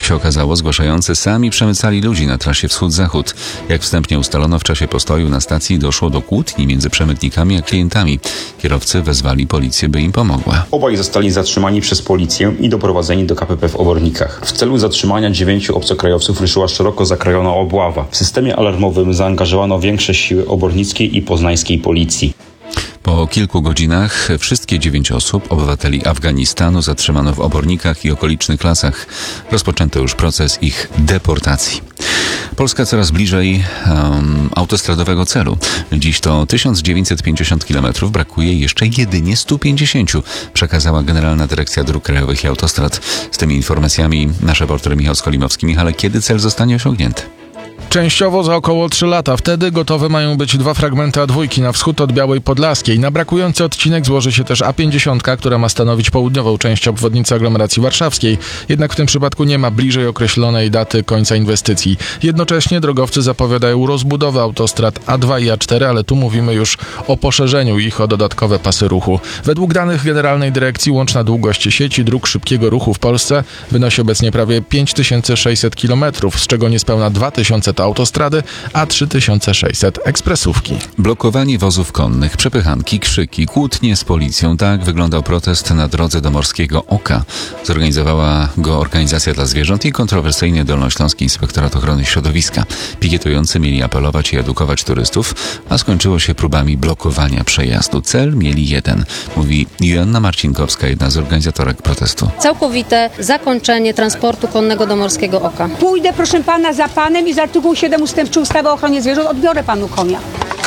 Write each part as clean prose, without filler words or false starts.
się okazało, zgłaszający sami przemycali ludzi na trasie wschód-zachód. Jak wstępnie ustalono, w czasie postoju na stacji doszło do kłótni między przemytnikami a klientami. Kierowcy wezwali policję, by im pomogła. Obaj zostali zatrzymani przez policję i doprowadzeni do KPP w Obornikach. W celu zatrzymania 9 obcokrajowców ruszyła szeroko zakrojona obława. W systemie alarmowym zaangażowano większe siły obornickiej i poznańskiej policji. Po kilku godzinach wszystkie 9 osób, obywateli Afganistanu, zatrzymano w Obornikach i okolicznych lasach. Rozpoczęto już proces ich deportacji. Polska coraz bliżej autostradowego celu. Dziś to 1950 km, brakuje jeszcze jedynie 150, przekazała Generalna Dyrekcja Dróg Krajowych i Autostrad. Z tymi informacjami nasz reporter Michał Skolimowski. Michale, kiedy cel zostanie osiągnięty? Częściowo za około 3 lata. Wtedy gotowe mają być 2 fragmenty A2 na wschód od Białej Podlaskiej. Na brakujący odcinek złoży się też A50, która ma stanowić południową część obwodnicy aglomeracji warszawskiej. Jednak w tym przypadku nie ma bliżej określonej daty końca inwestycji. Jednocześnie drogowcy zapowiadają rozbudowę autostrad A2 i A4, ale tu mówimy już o poszerzeniu ich o dodatkowe pasy ruchu. Według danych Generalnej Dyrekcji łączna długość sieci dróg szybkiego ruchu w Polsce wynosi obecnie prawie 5600 km, z czego niespełna 2000 to autostrady, a 3600 ekspresówki. Blokowanie wozów konnych, przepychanki, krzyki, kłótnie z policją. Tak wyglądał protest na drodze do Morskiego Oka. Zorganizowała go Organizacja dla Zwierząt i kontrowersyjny Dolnośląski Inspektorat Ochrony Środowiska. Pikietujący mieli apelować i edukować turystów, a skończyło się próbami blokowania przejazdu. Cel mieli jeden, mówi Joanna Marcinkowska, jedna z organizatorek protestu. Całkowite zakończenie transportu konnego do Morskiego Oka. Pójdę, proszę pana, za panem i z artykułu 7 ust. 3 ustawy o ochronie zwierząt odbiorę panu konia.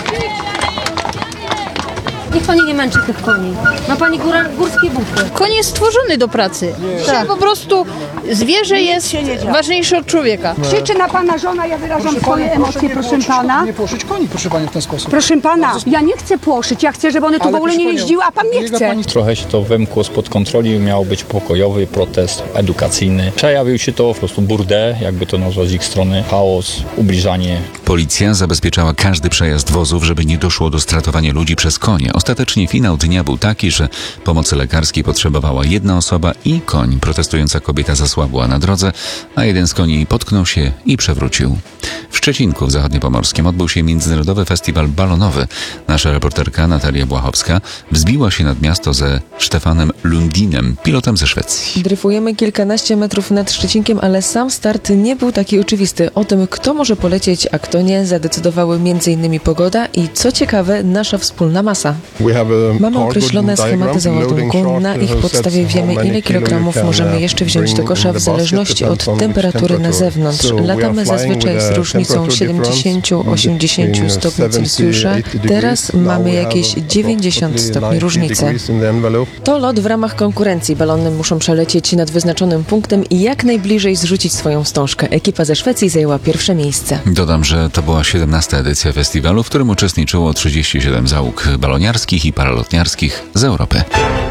Niech pani nie męczy tych koni. Ma pani górskie buty. Koń jest stworzony do pracy. Tak. Po prostu zwierzę jest ważniejsze od człowieka. Krzyczy na pana żona, ja wyrażam swoje emocje, proszę pana. Nie płoszyć koni, proszę pani, w ten sposób. Proszę pana, ja nie chcę płoszyć, ja chcę, żeby one tu w ogóle nie jeździły, a pan nie chce. Trochę się to wymkło spod kontroli, miał być pokojowy protest edukacyjny. Przejawił się to po prostu burdę, jakby to nazwać z ich strony, chaos, ubliżanie. Policja zabezpieczała każdy przejazd wozów, żeby nie doszło do stratowania ludzi przez konie. Ostatecznie finał dnia był taki, że pomocy lekarskiej potrzebowała jedna osoba i koń. Protestująca kobieta zasłabła na drodze, a jeden z koni potknął się i przewrócił. W Szczecinku w Zachodniopomorskim odbył się Międzynarodowy Festiwal Balonowy. Nasza reporterka Natalia Błachowska wzbiła się nad miasto ze Stefanem Lundinem, pilotem ze Szwecji. Dryfujemy kilkanaście metrów nad Szczecinkiem, ale sam start nie był taki oczywisty. O tym, kto może polecieć, a kto nie, zadecydowały m.in. pogoda i, co ciekawe, nasza wspólna masa. Mamy określone schematy załadunku. Na ich podstawie wiemy, ile kilogramów możemy jeszcze wziąć do kosza w zależności od temperatury na zewnątrz. Latamy zazwyczaj z różnicą 70-80 stopni Celsjusza. Teraz mamy jakieś 90 stopni różnicy. To lot w ramach konkurencji. Balony muszą przelecieć nad wyznaczonym punktem i jak najbliżej zrzucić swoją wstążkę. Ekipa ze Szwecji zajęła pierwsze miejsce. Dodam, że to była 17. edycja festiwalu, w którym uczestniczyło 37 załóg baloniarskich i paralotniarskich z Europy.